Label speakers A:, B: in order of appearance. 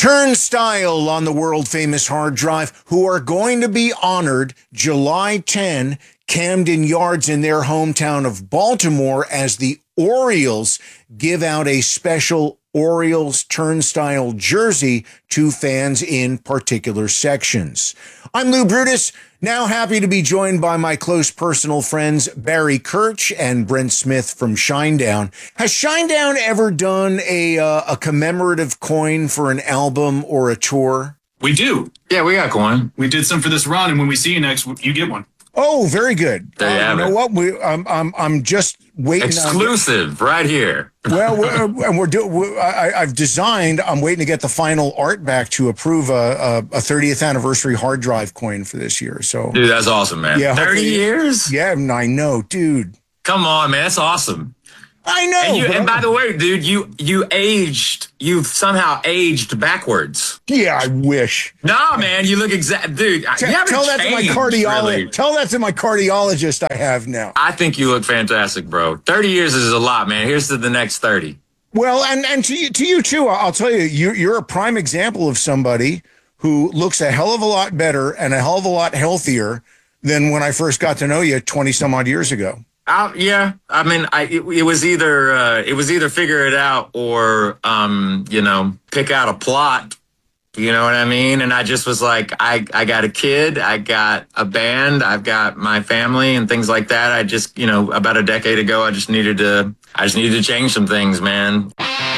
A: Turnstile on the world-famous hard drive, who are going to be honored July 10, Camden Yards in their hometown of Baltimore, as the Orioles give out a special Orioles Turnstile jersey to fans in particular sections. I'm Lou Brutus, now happy to be joined by my close personal friends Barry Kirch and Brent Smith from Shinedown. Has Shinedown ever done a commemorative coin for an album or a tour?
B: We do.
C: Yeah, we got coin.
B: We did some for this run, and when we see you next, you get one.
A: Oh, very good.
C: There you have
A: know
C: it.
A: what? I'm just waiting.
C: Exclusive right here.
A: Well, I've designed. I'm waiting to get the final art back to approve a 30th anniversary hard drive coin for this year. So,
C: Dude, that's awesome, man.
A: Yeah,
C: 30 years?
A: Yeah, I know, dude.
C: Come on, man. That's awesome.
A: I know.
C: And by the way, dude, you've somehow aged backwards.
A: Yeah, I wish.
C: Nah, man, you look dude.
A: Tell that to my cardiologist.
C: Really.
A: Tell that to my cardiologist I have now.
C: I think you look fantastic, bro. 30 years is a lot, man. Here's to the next 30.
A: Well, and to you too, I'll tell you, you're a prime example of somebody who looks a hell of a lot better and a hell of a lot healthier than when I first got to know you 20 some odd years ago.
C: Yeah, I mean, it was either figure it out or pick out a plot. You know what I mean? And I just was like, I got a kid, I got a band, I've got my family and things like that. I just, about a decade ago, I just needed to change some things, man.